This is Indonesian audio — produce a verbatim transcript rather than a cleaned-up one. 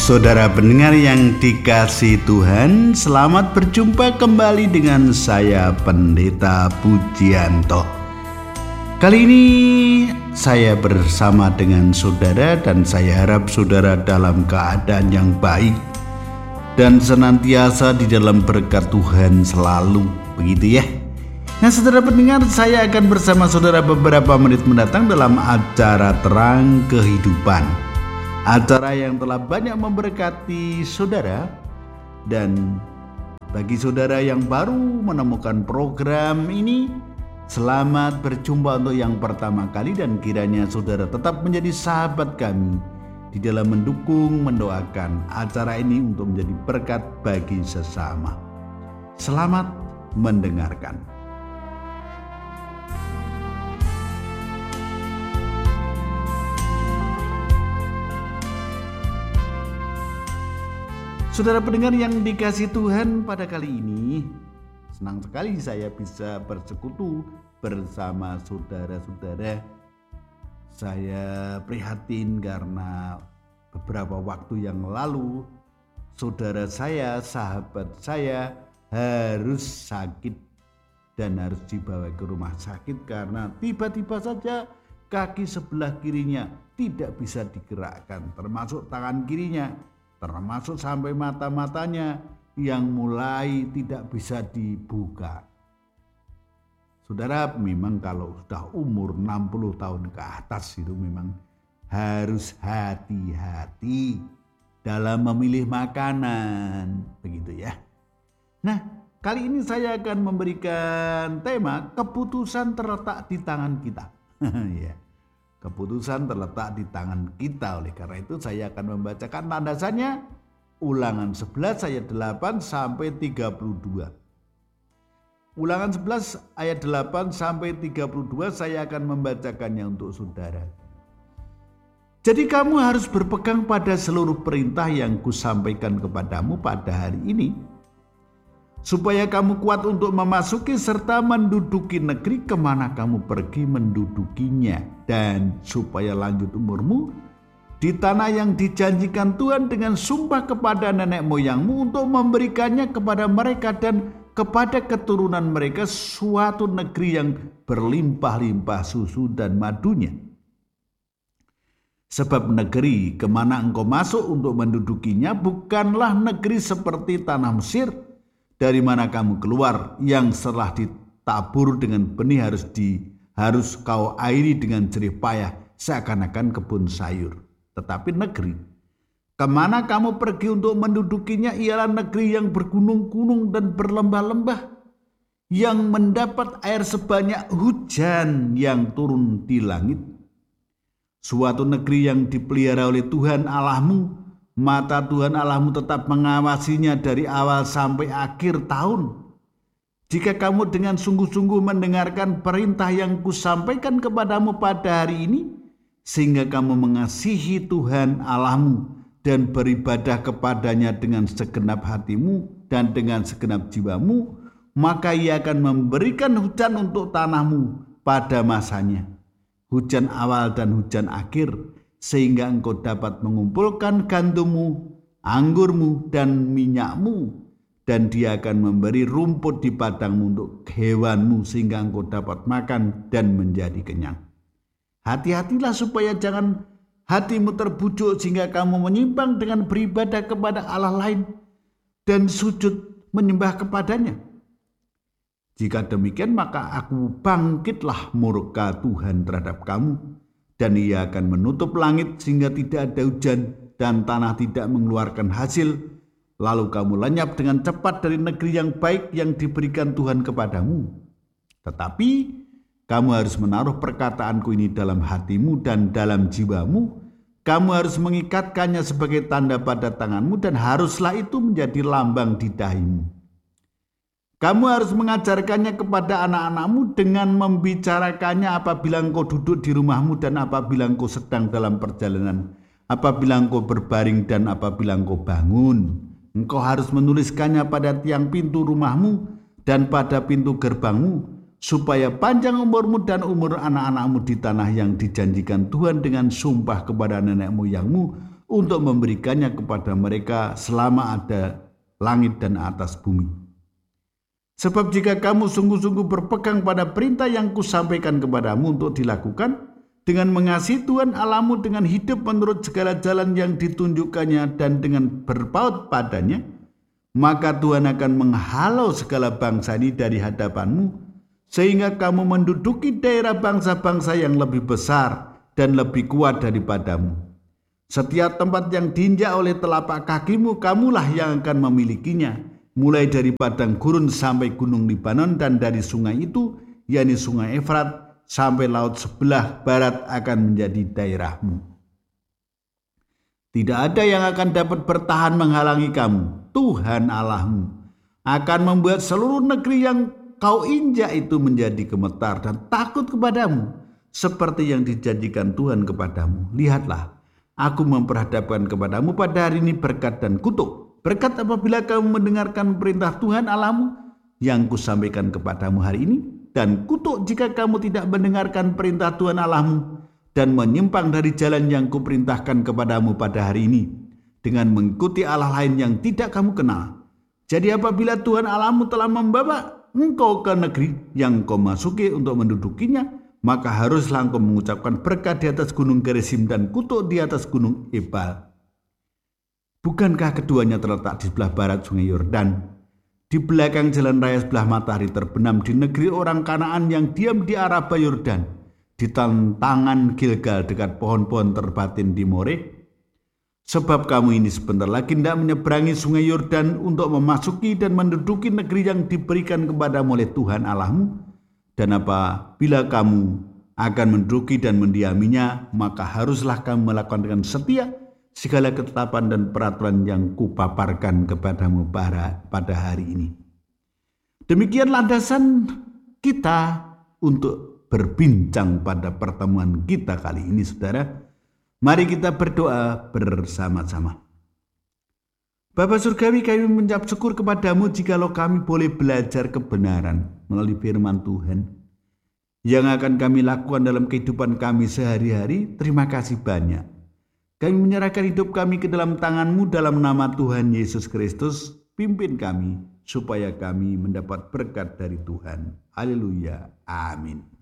Saudara pendengar yang dikasihi Tuhan, selamat berjumpa kembali dengan saya Pendeta Pujianto. Kali ini saya bersama dengan saudara dan saya harap saudara dalam keadaan yang baik dan senantiasa di dalam berkat Tuhan selalu, begitu ya. Nah saudara pendengar, saya akan bersama saudara beberapa menit mendatang dalam acara Terang Kehidupan. Acara yang telah banyak memberkati saudara, dan bagi saudara yang baru menemukan program ini, selamat berjumpa untuk yang pertama kali, dan kiranya saudara tetap menjadi sahabat kami di dalam mendukung, mendoakan acara ini untuk menjadi berkat bagi sesama. Selamat mendengarkan. Saudara pendengar yang dikasihi Tuhan, pada kali ini senang sekali saya bisa bersekutu bersama saudara-saudara. Saya prihatin karena beberapa waktu yang lalu saudara saya, sahabat saya harus sakit dan harus dibawa ke rumah sakit karena tiba-tiba saja kaki sebelah kirinya tidak bisa digerakkan, termasuk tangan kirinya, termasuk sampai mata-matanya yang mulai tidak bisa dibuka. Saudara, memang kalau sudah umur enam puluh tahun ke atas itu memang harus hati-hati dalam memilih makanan, begitu ya. Nah, kali ini saya akan memberikan tema keputusan terletak di tangan kita. Ya. Keputusan terletak di tangan kita. Oleh karena itu saya akan membacakan landasannya Ulangan sebelas ayat delapan sampai tiga puluh dua. Ulangan sebelas ayat delapan sampai tiga puluh dua saya akan membacakannya untuk saudara. Jadi kamu harus berpegang pada seluruh perintah yang kusampaikan kepadamu pada hari ini, supaya kamu kuat untuk memasuki serta menduduki negeri kemana kamu pergi mendudukinya, dan supaya lanjut umurmu di tanah yang dijanjikan Tuhan dengan sumpah kepada nenek moyangmu untuk memberikannya kepada mereka dan kepada keturunan mereka suatu negeri yang berlimpah-limpah susu dan madunya. Sebab negeri kemana engkau masuk untuk mendudukinya bukanlah negeri seperti tanah Mesir, dari mana kamu keluar, yang setelah ditabur dengan benih harus di harus kau airi dengan jerih payah seakan-akan kebun sayur. Tetapi negeri kemana kamu pergi untuk mendudukinya ialah negeri yang bergunung-gunung dan berlembah-lembah, yang mendapat air sebanyak hujan yang turun di langit. Suatu negeri yang dipelihara oleh Tuhan Allahmu. Mata Tuhan Allahmu tetap mengawasinya dari awal sampai akhir tahun. Jika kamu dengan sungguh-sungguh mendengarkan perintah yang kusampaikan kepadamu pada hari ini, sehingga kamu mengasihi Tuhan Allahmu dan beribadah kepadanya dengan segenap hatimu dan dengan segenap jiwamu, maka Ia akan memberikan hujan untuk tanahmu pada masanya, hujan awal dan hujan akhir, sehingga engkau dapat mengumpulkan gandummu, anggurmu, dan minyakmu, dan Dia akan memberi rumput di padangmu untuk hewanmu, sehingga engkau dapat makan dan menjadi kenyang. Hati-hatilah supaya jangan hatimu terbujuk sehingga kamu menyimpang dengan beribadah kepada Allah lain dan sujud menyembah kepadanya. Jika demikian, maka aku bangkitlah murka Tuhan terhadap kamu, dan Ia akan menutup langit sehingga tidak ada hujan dan tanah tidak mengeluarkan hasil. Lalu kamu lenyap dengan cepat dari negeri yang baik yang diberikan Tuhan kepadamu. Tetapi kamu harus menaruh perkataanku ini dalam hatimu dan dalam jiwamu. Kamu harus mengikatkannya sebagai tanda pada tanganmu, dan haruslah itu menjadi lambang di dahimu. Kamu harus mengajarkannya kepada anak-anakmu dengan membicarakannya apabila engkau duduk di rumahmu dan apabila engkau sedang dalam perjalanan, apabila engkau berbaring dan apabila engkau bangun. Engkau harus menuliskannya pada tiang pintu rumahmu dan pada pintu gerbangmu, supaya panjang umurmu dan umur anak-anakmu di tanah yang dijanjikan Tuhan dengan sumpah kepada nenek moyangmu untuk memberikannya kepada mereka selama ada langit dan atas bumi. Sebab jika kamu sungguh-sungguh berpegang pada perintah yang kusampaikan kepadamu untuk dilakukan, dengan mengasihi Tuhan Allahmu dengan hidup menurut segala jalan yang ditunjukkannya dan dengan berpaut padanya, maka Tuhan akan menghalau segala bangsa ini dari hadapanmu, sehingga kamu menduduki daerah bangsa-bangsa yang lebih besar dan lebih kuat daripadamu. Setiap tempat yang diinjak oleh telapak kakimu, kamulah yang akan memilikinya, mulai dari padang gurun sampai gunung Libanon, dan dari sungai itu, yakni sungai Efrat, sampai laut sebelah barat akan menjadi daerahmu. Tidak ada yang akan dapat bertahan menghalangi kamu. Tuhan Allahmu akan membuat seluruh negeri yang kau injak itu menjadi gemetar dan takut kepadamu, seperti yang dijanjikan Tuhan kepadamu. Lihatlah, aku memperhadapkan kepadamu pada hari ini berkat dan kutuk. Berkat apabila kamu mendengarkan perintah Tuhan Allahmu yang kusampaikan kepadamu hari ini, dan kutuk jika kamu tidak mendengarkan perintah Tuhan Allahmu dan menyimpang dari jalan yang kuperintahkan kepadamu pada hari ini, dengan mengikuti Allah lain yang tidak kamu kenal. Jadi apabila Tuhan Allahmu telah membawa engkau ke negeri yang kau masuki untuk mendudukinya, maka haruslah engkau mengucapkan berkat di atas gunung Gerizim dan kutuk di atas gunung Ebal. Bukankah keduanya terletak di sebelah barat sungai Yordan, di belakang jalan raya sebelah matahari terbenam, di negeri orang Kanaan yang diam di Araba Yordan, di tantangan Gilgal dekat pohon-pohon terbatin di More? Sebab kamu ini sebentar lagi hendak menyeberangi sungai Yordan untuk memasuki dan menduduki negeri yang diberikan kepadamu oleh Tuhan Allahmu. Dan apabila kamu akan menduduki dan mendiaminya, maka haruslah kamu melakukan dengan setia segala ketetapan dan peraturan yang kupaparkan kepadamu pada hari ini. Demikian landasan kita untuk berbincang pada pertemuan kita kali ini, saudara. Mari kita berdoa bersama-sama. Bapa Surgawi, kami mengucap syukur kepadamu jikalau kami boleh belajar kebenaran melalui firman Tuhan yang akan kami lakukan dalam kehidupan kami sehari-hari. Terima kasih banyak. Kami menyerahkan hidup kami ke dalam tangan-Mu dalam nama Tuhan Yesus Kristus. Pimpin kami supaya kami mendapat berkat dari Tuhan. Haleluya. Amin.